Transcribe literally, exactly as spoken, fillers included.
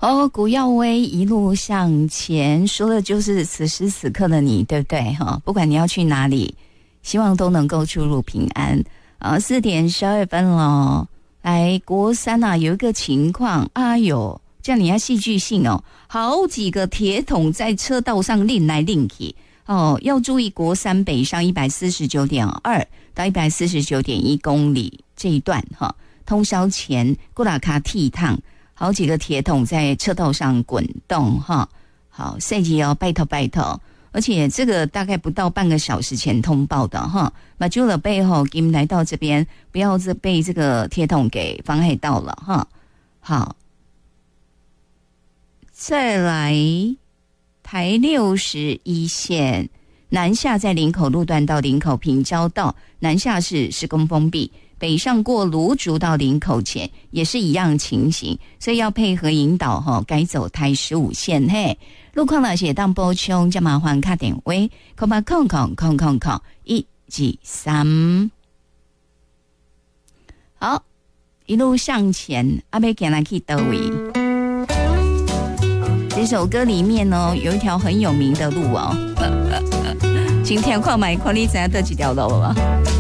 哦，古耀威一路向前，说的就是此时此刻的你，对不对？哈，不管你要去哪里，希望都能够出入平安。啊，四点十二分了。来，国三啊，有一个情况，哎呦，这样你要戏剧性哦，好几个铁桶在车道上拎来拎去哦，要注意国三北上一百四十九点二到一百四十九点一公里这一段哈，通宵前古拉卡倜傥。好几个铁桶在车道上滚动哈，好，赛季要拜托拜托，而且这个大概不到半个小时前通报的哈，马就了背后给你们来到这边，不要这被这个铁桶给妨害到了哈。好，再来台六十一线南下在林口路段到林口平交道南下是施工封闭。北上过芦竹到林口前也是一样情形，所以要配合引导哈，改走台十五线嘿。路况呢写当波冲，加麻烦卡点位，空八空空空空空一几三。好，一路向前，阿贝给来去德维。这首歌里面呢有一条很有名的路哦，今天看买看你知道这几条路啊？